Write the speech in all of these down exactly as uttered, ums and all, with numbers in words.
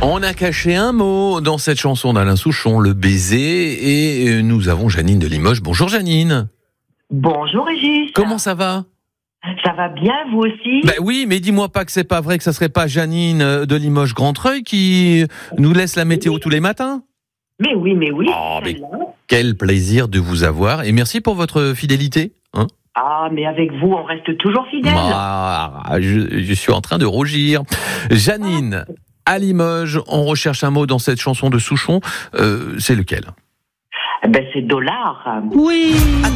On a caché un mot dans cette chanson d'Alain Souchon, le baiser, et nous avons Janine de Limoges. Bonjour Janine. Bonjour Régis. Comment ça va ? Ça va bien, vous aussi ? Ben oui, mais dis-moi pas que c'est pas vrai, que ça serait pas Janine de Limoges Grand-Treuil qui nous laisse la météo tous les matins ? Mais oui, mais oui. Oh, mais quel plaisir de vous avoir, et merci pour votre fidélité. Hein ? Ah, mais avec vous, on reste toujours fidèles. Ah, je, je suis en train de rougir. Janine, à Limoges, on recherche un mot dans cette chanson de Souchon. Euh, c'est lequel ? Ben, c'est dollar. Oui.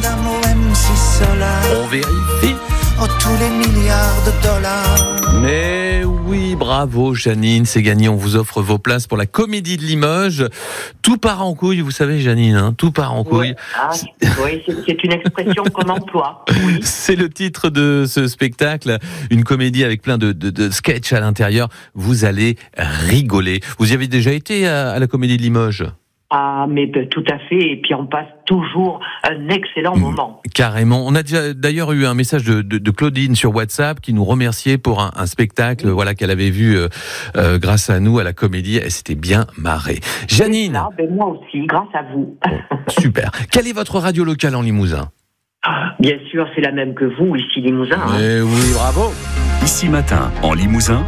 On vérifie. Oh, tous les milliards de dollars. Mais oui, bravo Janine, c'est gagné. On vous offre vos places pour la Comédie de Limoges. Tout part en couille, vous savez Janine, hein, tout part en couille. Oui, ah, oui c'est, c'est une expression qu'on emploie. Oui. C'est le titre de ce spectacle, une comédie avec plein de, de, de sketchs à l'intérieur. Vous allez rigoler. Vous y avez déjà été à, à la Comédie de Limoges ? Ah, mais ben, tout à fait. Et puis on passe toujours un excellent moment. Carrément. On a déjà d'ailleurs eu un message de, de, de Claudine sur WhatsApp qui nous remerciait pour un, un spectacle, voilà, qu'elle avait vu euh, euh, grâce à nous à la Comédie. Elle s'était bien marrée. Janine. Ah, ben moi aussi, grâce à vous. Bon, super. Quelle est votre radio locale en Limousin ? Bien sûr, c'est la même que vous, ici Limousin. Hein. Eh oui, bravo. Ici Matin, en Limousin,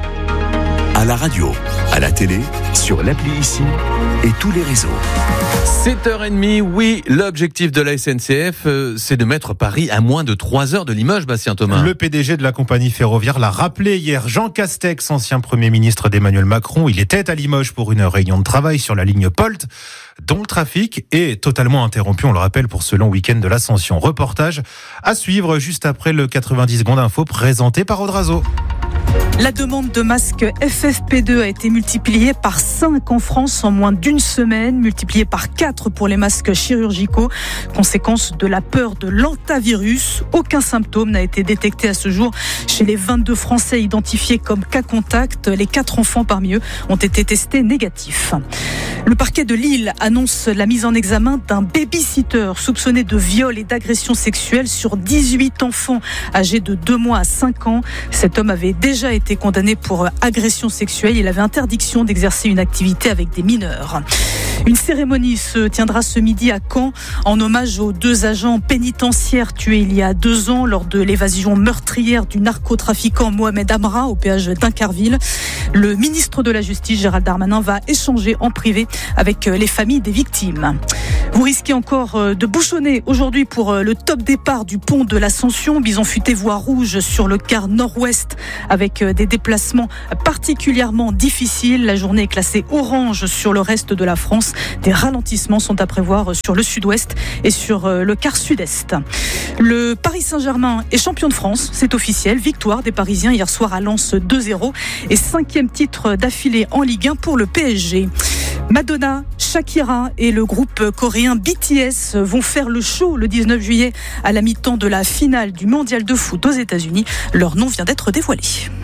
à la radio, à la télé, sur l'appli Ici et tous les réseaux. sept heures trente, oui, l'objectif de la S N C F, euh, c'est de mettre Paris à moins de trois heures de Limoges, Bastien Thomas. Le P D G de la compagnie ferroviaire l'a rappelé hier. Jean Castex, ancien Premier ministre d'Emmanuel Macron, il était à Limoges pour une réunion de travail sur la ligne Polt, dont le trafic est totalement interrompu, on le rappelle, pour ce long week-end de l'Ascension. Reportage à suivre juste après le quatre-vingt-dix secondes info présenté par Odrazo. La demande de masques F F P deux a été multipliée par cinq en France en moins d'une semaine, multipliée par quatre pour les masques chirurgicaux. Conséquence de la peur de l'antavirus. Aucun symptôme n'a été détecté à ce jour chez les vingt-deux Français identifiés comme cas contact. Les quatre enfants parmi eux ont été testés négatifs. Le parquet de Lille annonce la mise en examen d'un baby-sitter soupçonné de viol et d'agression sexuelle sur dix-huit enfants âgés de deux mois à cinq ans. Cet homme avait déjà été condamné pour agression sexuelle. Il avait interdiction d'exercer une activité avec des mineurs. Une cérémonie se tiendra ce midi à Caen en hommage aux deux agents pénitentiaires tués il y a deux ans lors de l'évasion meurtrière du narcotrafiquant Mohamed Amra au péage d'Incarville. Le ministre de la Justice, Gérald Darmanin, va échanger en privé avec les familles des victimes. Vous risquez encore de bouchonner aujourd'hui pour le top départ du pont de l'Ascension. Bison futé voie rouge sur le quart nord-ouest avec des déplacements particulièrement difficiles. La journée est classée orange sur le reste de la France. Des ralentissements sont à prévoir sur le sud-ouest et sur le quart sud-est. Le Paris Saint-Germain est champion de France, c'est officiel. Victoire des Parisiens hier soir à Lens deux zéro et cinquième titre d'affilée en Ligue un pour le P S G. Madonna, Shakira et le groupe coréen B T S vont faire le show le dix-neuf juillet à la mi-temps de la finale du mondial de foot aux États-Unis. Leur nom vient d'être dévoilé.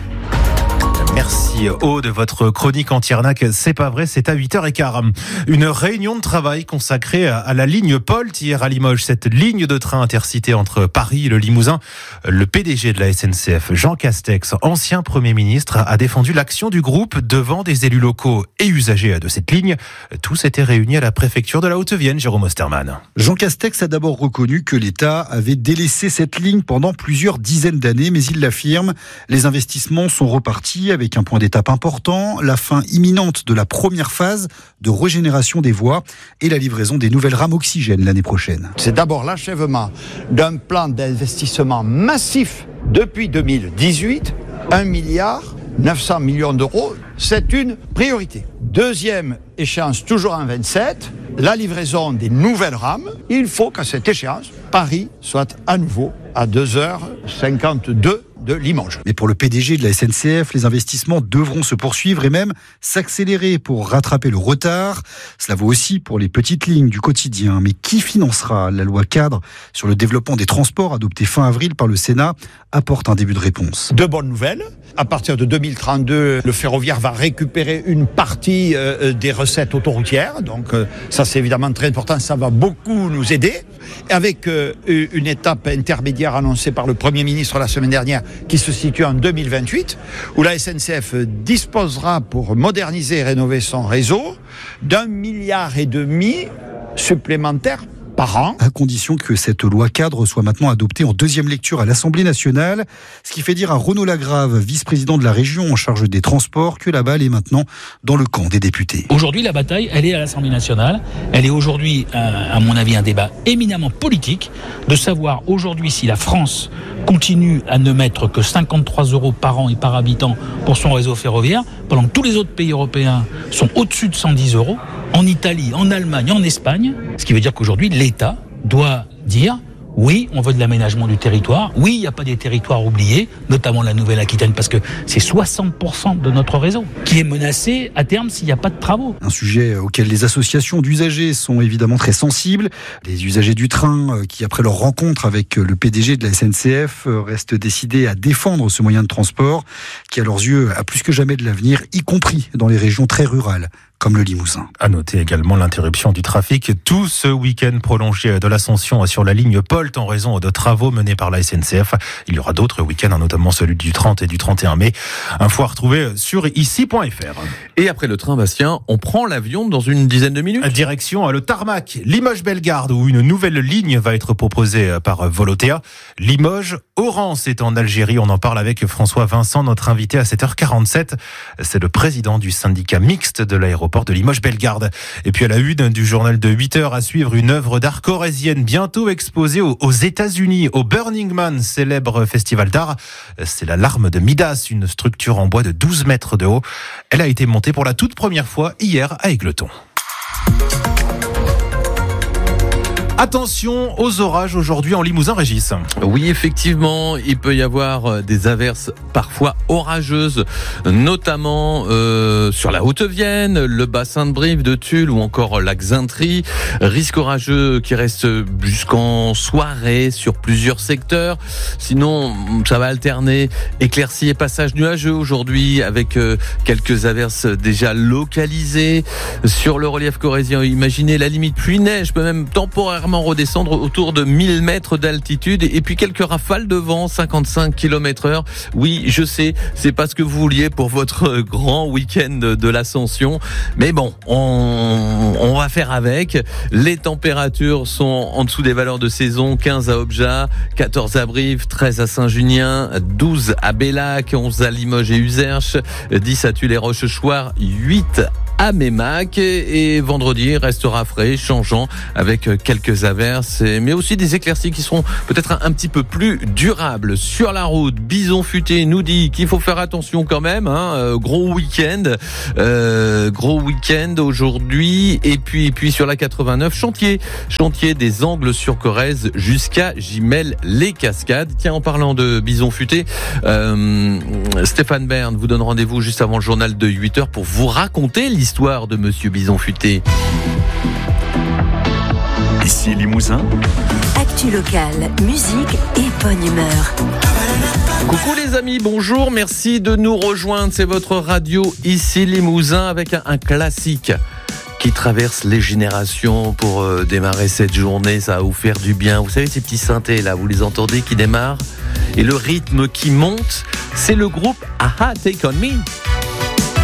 Merci Aude, votre chronique anti-arnaque, c'est pas vrai, c'est à huit heures quinze. Une réunion de travail consacrée à la ligne Polt hier à Limoges, cette ligne de train intercité entre Paris et le Limousin. Le P D G de la S N C F, Jean Castex, ancien Premier ministre, a défendu l'action du groupe devant des élus locaux et usagers de cette ligne. Tous étaient réunis à la préfecture de la Haute-Vienne, Jérôme Osterman. Jean Castex a d'abord reconnu que l'État avait délaissé cette ligne pendant plusieurs dizaines d'années, mais il l'affirme, les investissements sont repartis avec un point d'étape important, la fin imminente de la première phase de régénération des voies et la livraison des nouvelles rames oxygène l'année prochaine. C'est d'abord l'achèvement d'un plan d'investissement massif depuis deux mille dix-huit, un milliard neuf cents millions d'euros, c'est une priorité. Deuxième échéance, toujours en vingt-sept, la livraison des nouvelles rames. Il faut qu'à cette échéance, Paris soit à nouveau à deux heures cinquante-deux de Limoges. Mais pour le P D G de la S N C F, les investissements devront se poursuivre et même s'accélérer pour rattraper le retard. Cela vaut aussi pour les petites lignes du quotidien. Mais qui financera ? La loi cadre sur le développement des transports adoptée fin avril par le Sénat apporte un début de réponse. De bonnes nouvelles. À partir de deux mille trente-deux, le ferroviaire va récupérer une partie euh, des recettes autoroutières. Donc euh, ça, c'est évidemment très important. Ça va beaucoup nous aider. avec euh, une étape intermédiaire annoncée par le Premier ministre la semaine dernière qui se situe en deux mille vingt-huit, où la S N C F disposera pour moderniser et rénover son réseau d'un milliard et demi supplémentaire par an. À condition que cette loi cadre soit maintenant adoptée en deuxième lecture à l'Assemblée nationale. Ce qui fait dire à Renaud Lagrave, vice-président de la région en charge des transports, que la balle est maintenant dans le camp des députés. Aujourd'hui, la bataille, elle est à l'Assemblée nationale. Elle est aujourd'hui, à mon avis, un débat éminemment politique, de savoir aujourd'hui si la France continue à ne mettre que cinquante-trois euros par an et par habitant pour son réseau ferroviaire, pendant que tous les autres pays européens sont au-dessus de cent dix euros, en Italie, en Allemagne, en Espagne. Ce qui veut dire qu'aujourd'hui, l'État doit dire oui, on veut de l'aménagement du territoire. Oui, il n'y a pas des territoires oubliés, notamment la Nouvelle-Aquitaine, parce que c'est soixante pour cent de notre réseau qui est menacé à terme s'il n'y a pas de travaux. Un sujet auquel les associations d'usagers sont évidemment très sensibles. Les usagers du train qui, après leur rencontre avec le P D G de la S N C F, restent décidés à défendre ce moyen de transport qui, à leurs yeux, a plus que jamais de l'avenir, y compris dans les régions très rurales, comme le Limousin. À noter également l'interruption du trafic tout ce week-end prolongé de l'Ascension sur la ligne Polt en raison de travaux menés par la S N C F. Il y aura d'autres week-ends, notamment celui du trente et du trente et un mai. Info à retrouver sur ici point f r. Et après le train, Bastien, on prend l'avion dans une dizaine de minutes. Direction le tarmac, Limoges-Bellegarde, où une nouvelle ligne va être proposée par Volotea. Limoges-Oran, c'est en Algérie. On en parle avec François Vincent, notre invité à sept heures quarante-sept. C'est le président du syndicat mixte de l'aéroport de Limoges-Bellegarde. Et puis à la une du journal de huit heures, à suivre une œuvre d'art corrézienne bientôt exposée aux États-Unis, au Burning Man, célèbre festival d'art. C'est la larme de Midas, une structure en bois de douze mètres de haut. Elle a été montée pour la toute première fois hier à Égletons. Attention aux orages aujourd'hui en Limousin, Régis. Oui, effectivement, il peut y avoir des averses parfois orageuses, notamment euh, sur la Haute-Vienne, le bassin de Brive, de Tulle ou encore la Xaintrie. Risque orageux qui reste jusqu'en soirée sur plusieurs secteurs. Sinon, ça va alterner éclaircies et passages nuageux aujourd'hui avec euh, quelques averses déjà localisées. Sur le relief corrézien, imaginez la limite pluie-neige peut même temporairement redescendre autour de mille mètres d'altitude et puis quelques rafales de vent, cinquante-cinq kilomètres heure. Oui, je sais, c'est pas ce que vous vouliez pour votre grand week-end de l'Ascension, mais bon, on, on va faire avec. Les températures sont en dessous des valeurs de saison, quinze à Objat, quatorze à Brive, treize à Saint-Junien, douze à Bellac, onze à Limoges et Uzerche, dix à Tulle et Rochechouart, huit à Mémac, et vendredi restera frais, changeant avec quelques averses, mais aussi des éclaircies qui seront peut-être un, un petit peu plus durables. Sur la route, Bison Futé nous dit qu'il faut faire attention quand même, hein, euh, gros week-end, euh, gros week-end aujourd'hui, et puis, et puis sur la quatre-vingt-neuf, chantier, chantier des Angles sur Corrèze jusqu'à Gimel-les-Cascades. Tiens, en parlant de Bison Futé, euh, Stéphane Bern vous donne rendez-vous juste avant le journal de huit heures pour vous raconter l'histoire L'histoire de Monsieur Bison Futé. Ici Limousin. Actu locale, musique et bonne humeur. Coucou les amis, bonjour, merci de nous rejoindre. C'est votre radio Ici Limousin avec un, un classique qui traverse les générations pour euh, démarrer cette journée. Ça va vous faire du bien. Vous savez ces petits synthés là, vous les entendez qui démarrent et le rythme qui monte, c'est le groupe A-ha, Take On Me.